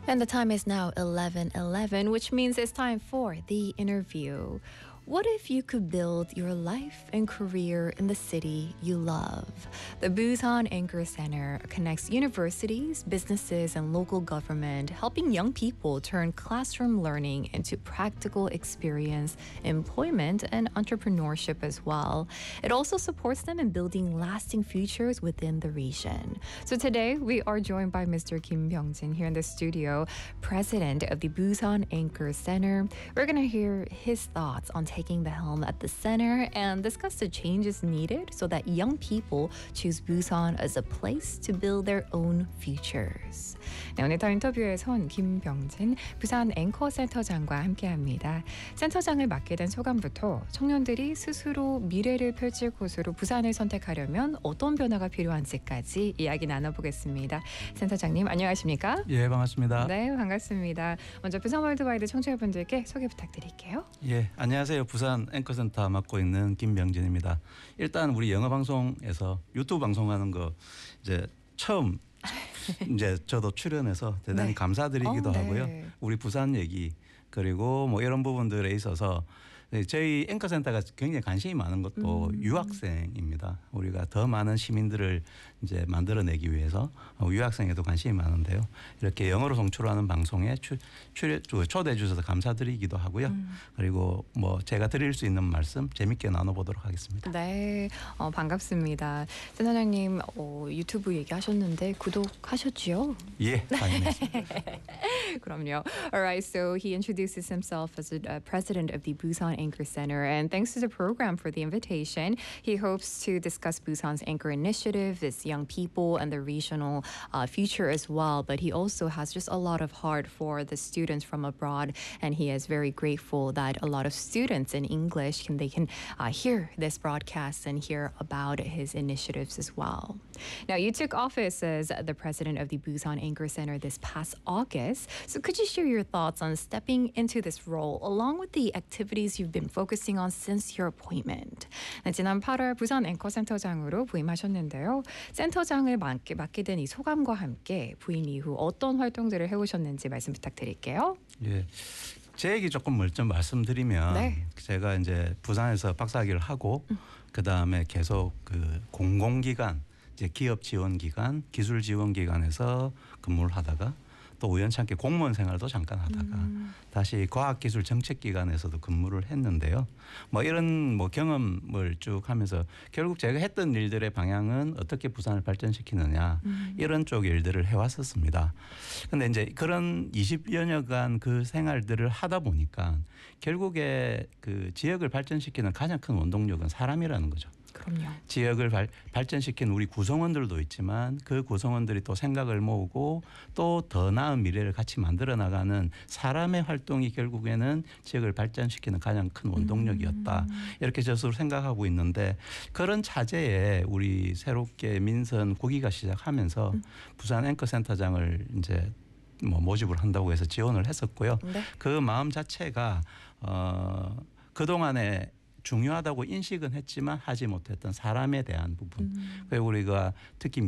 And the time is now 11:11, which means it's time for the interview. What if you could build your life and career in the city you love? The Busan Anchor Center connects universities, businesses, and local government, helping young people turn classroom learning into practical experience, employment, and entrepreneurship as well. It also supports them in building lasting futures within the region. So today, we are joined by Mr. Kim Byung-jin here in the studio, president of the Busan Anchor Center. We're going to hear his thoughts on taking the helm at the center and discuss the changes needed so that young people choose Busan as a place to build their own futures. 네, 오늘 더 인터뷰에선 김병진 부산 앵커 센터장과 함께합니다. 센터장을 맡게 된 소감부터 청년들이 스스로 미래를 펼칠 곳으로 부산을 선택하려면 어떤 변화가 필요한지까지 이야기 나눠보겠습니다. 센터장님 안녕하십니까? 예, 반갑습니다. 네, 반갑습니다. 먼저 부산 월드와이드 청취자분들께 소개 부탁드릴게요. 예, 안녕하세요. 부산 앵커센터 맡고 있는 김병진입니다. 일단 우리 영어 방송에서 유튜브 방송하는 거 이제 처음 이제 저도 출연해서 대단히 네. 감사드리기도 네. 하고요. 우리 부산 얘기 그리고 뭐 이런 부분들에 있어서 저희 앵커센터가 굉장히 관심이 많은 것도 유학생입니다. 우리가 더 많은 시민들을 이제 만들어내기 위해서 유학생에도 관심이 많은데요. 이렇게 영어로 송출하는 방송에 초대해 주셔서 감사드리기도 하고요. 그리고 뭐 제가 드릴 수 있는 말씀 재밌게 나눠보도록 하겠습니다. 네, 반갑습니다. 센터장님 유튜브 얘기하셨는데 구독하셨지요? 예, 당연했습니다. 그럼요. All right, so he introduces himself as a president of the Busan Anchor Center, and thanks to the program for the invitation. He hopes to discuss Busan's Anchor Initiative, its young people, and the regional future as well. But he also has just a lot of heart for the students from abroad, and he is very grateful that a lot of students in English can hear this broadcast and hear about his initiatives as well. Now, you took office as the president of the Busan Anchor Center this past August. So could you share your thoughts on stepping into this role along with the activities you've been focusing on since your appointment? 네, 지난 8월 부산 앵커 센터장으로 부임하셨는데요. 센터장을 맡게 된 이 소감과 함께 부임 이후 어떤 활동들을 해오셨는지 말씀 부탁드릴게요. 예. 제 얘기 조금 먼저 말씀드리면 네. 제가 이제 부산에서 박사학위를 하고 그다음에 계속 그 공공기관 이제 기업 지원 기관, 기술 지원 기관에서 근무를 하다가 또 우연찮게 공무원 생활도 잠깐 하다가 다시 과학기술정책기관에서도 근무를 했는데요. 뭐 이런 뭐 경험을 쭉 하면서 결국 제가 했던 일들의 방향은 어떻게 부산을 발전시키느냐 이런 쪽 일들을 해왔었습니다. 그런데 이제 그런 20여 년간 그 생활들을 하다 보니까 결국에 그 지역을 발전시키는 가장 큰 원동력은 사람이라는 거죠. 그럼요. 지역을 발전시킨 우리 구성원들도 있지만 그 구성원들이 또 생각을 모으고 또 더 나은 미래를 같이 만들어 나가는 사람의 활동이 결국에는 지역을 발전시키는 가장 큰 원동력이었다. 이렇게 저스로 생각하고 있는데 그런 차제에 우리 새롭게 민선 9기가 시작하면서 부산 앵커센터장을 이제 뭐 모집을 한다고 해서 지원을 했었고요. 네. 그 마음 자체가 그동안에 중요하다고 인식은 했지만 하지 못했던 사람에 대한 부분. 그리고 우리가 특히